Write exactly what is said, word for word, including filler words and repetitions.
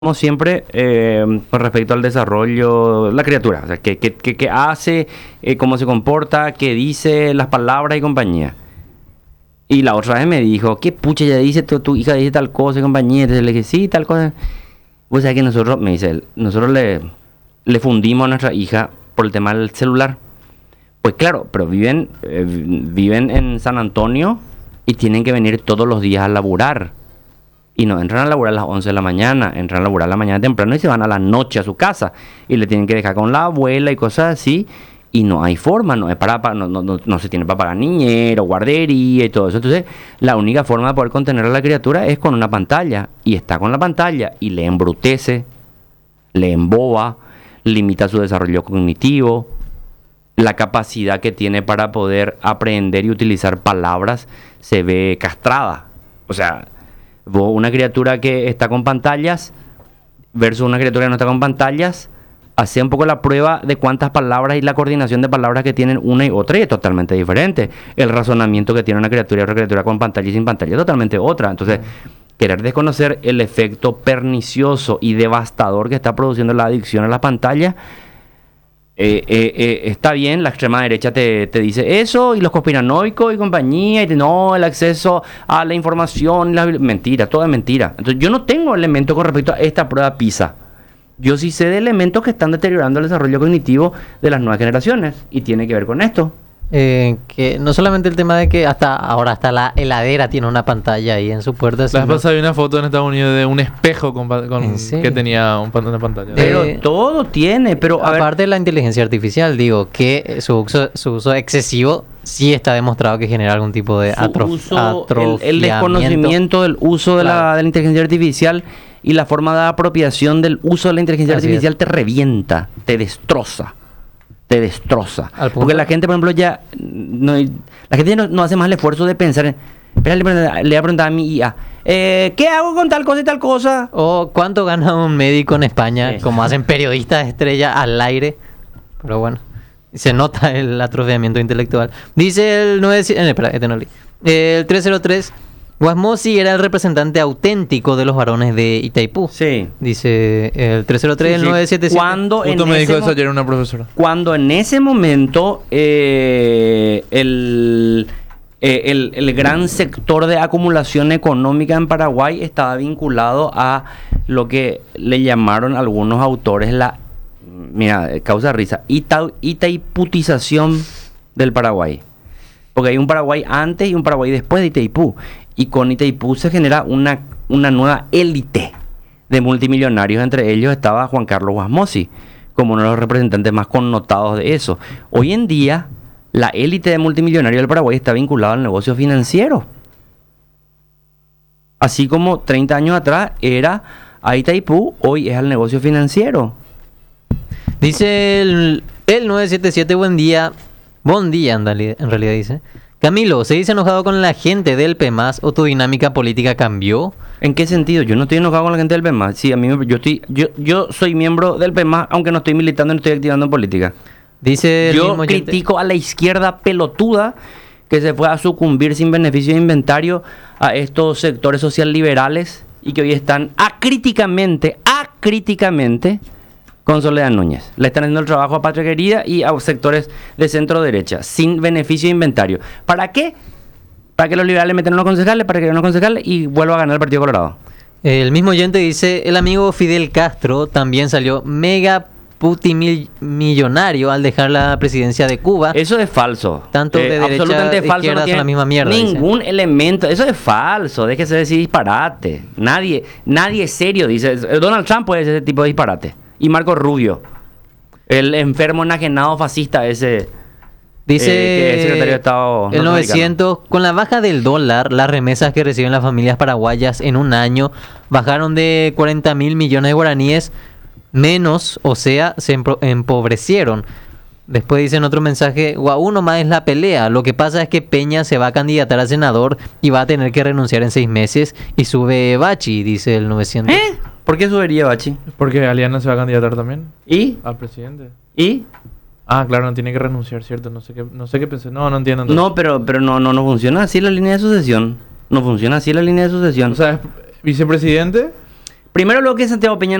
Como siempre, eh, con respecto al desarrollo de la criatura, o sea, qué, qué- qué- qué hace, eh, cómo se comporta, qué dice, las palabras y compañía. Y la otra vez me dijo, ¿qué pucha ya dice tu, tu hija dice tal cosa y compañía? Entonces le dije, sí, tal cosa. O sea que nosotros, me dice él, nosotros le, le fundimos a nuestra hija por el tema del celular. Pues claro, pero viven, eh, viven en San Antonio y tienen que venir todos los días a laburar. Y no entran a laburar a las once de la mañana, entran a laburar a la mañana temprano y se van a la noche a su casa. Y le tienen que dejar con la abuela y cosas así. Y no hay forma, no, es para, para- no, no, no, no se tiene para pagar niñero, guardería y todo eso. Entonces, la única forma de poder contener a la criatura es con una pantalla. Y está con la pantalla y le embrutece, le emboba, limita su desarrollo cognitivo, la capacidad que tiene para poder aprender y utilizar palabras se ve castrada. O sea, vos, una criatura que está con pantallas versus una criatura que no está con pantallas, hace un poco la prueba de cuántas palabras y la coordinación de palabras que tienen una y otra y es totalmente diferente. El razonamiento que tiene una criatura y otra criatura con pantalla y sin pantalla es totalmente otra. Entonces, querer desconocer el efecto pernicioso y devastador que está produciendo la adicción a la pantalla, eh, eh, eh, está bien, la extrema derecha te, te dice eso, y los conspiranoicos y compañía, y te- no, el acceso a la información, la, mentira, todo es mentira. Entonces yo no tengo elementos con respecto a esta prueba PISA. Yo sí sé de elementos que están deteriorando el desarrollo cognitivo de las nuevas generaciones, y tiene que ver con esto. Eh, que no solamente el tema de que hasta ahora hasta la heladera tiene una pantalla ahí en su puerta, La vez sino- pasada vi una foto en Estados Unidos de un espejo con, pa- con- ¿En serio? que tenía un, pan- una pantalla. Pero Eh, todo tiene, pero a ver, aparte de la inteligencia artificial, digo que eh, su uso, su uso excesivo sí está demostrado que genera algún tipo de su atrof- uso, el, el atrofiamiento. desconocimiento del uso de, la, Claro. de la inteligencia artificial y la forma de apropiación del uso de la inteligencia Así artificial es. te revienta, te destroza, te destroza. Al punto- Porque la gente, por ejemplo, ya no, la gente no, no hace más el esfuerzo de pensar en, espera, le, le voy a preguntar a mi I A, eh, ¿qué hago con tal cosa y tal cosa? O cuánto gana un médico en España, Sí. como hacen periodistas estrella al aire. Pero bueno, se nota el atrofiamiento intelectual. Dice el nueve, eh, espera, este no leí. El trescientos tres, Guasmosi era el representante auténtico de los varones de Itaipú. Sí. Dice el trescientos tres, Sí, el sí. novecientos setenta y siete. Cuando en Justo me dijo ese eso mo- ayer una profesora. Cuando en ese momento eh, el, eh, el, el gran sector de acumulación económica en Paraguay estaba vinculado a lo que le llamaron algunos autores la, mira, causa risa, ita, itaiputización del Paraguay. Porque hay un Paraguay antes y un Paraguay después de Itaipú. Y con Itaipú se genera una, una nueva élite de multimillonarios. Entre ellos estaba Juan Carlos Guasmosi, como uno de los representantes más connotados de eso. Hoy en día, la élite de multimillonarios del Paraguay está vinculada al negocio financiero. Así como treinta años atrás era a Itaipú, hoy es al negocio financiero. Dice el, el novecientos setenta y siete, buen día. Buen día, en reali- en realidad dice. Camilo, ¿se dice enojado con la gente del P M A S o tu dinámica política cambió? ¿En qué sentido? Yo no estoy enojado con la gente del P E M A. Sí, a mí me- yo estoy yo yo soy miembro del P E M A, aunque no estoy militando, no estoy activando en política. Dice el Yo mismo oyente- critico a la izquierda pelotuda que se fue a sucumbir sin beneficio de inventario a estos sectores social liberales y que hoy están acríticamente, acríticamente con Soledad Núñez. Le están haciendo el trabajo a Patria Querida y a sectores de centro derecha sin beneficio de inventario. ¿Para qué? Para que los liberales metan unos concejales, para que unos concejales y vuelva a ganar el Partido Colorado. El mismo oyente dice, el amigo Fidel Castro también salió mega putimillonario al dejar la presidencia de Cuba. Eso es falso. Tanto de derecha, absolutamente de falso. izquierda son tiene la misma mierda, dice. Ningún elemento. Eso es falso. Déjese decir disparate. Nadie, nadie serio dice. Donald Trump puede decir ese tipo de disparate. Y Marco Rubio, el enfermo enajenado fascista ese. Dice eh, que es secretario de Estado el norteamericano. novecientos, con la baja del dólar, las remesas que reciben las familias paraguayas en un año bajaron de cuarenta mil millones de guaraníes menos, o sea, se empro- empobrecieron. Después dice en otro mensaje, guau, nomás es la pelea. Lo que pasa es que Peña se va a candidatar a senador y va a tener que renunciar en seis meses y sube Bachi, dice el novecientos. ¿Eh? ¿Por qué subiría Bachi? Porque Aliana se va a candidatar también ¿Y? al presidente. ¿Y? Ah, claro, no tiene que renunciar, ¿cierto? No sé qué, no sé qué pensé. No, no entiendo. entonces. No, pero, pero no, no, no funciona así la línea de sucesión. No funciona así la línea de sucesión. O sea, es vicepresidente Primero lo que Santiago Peña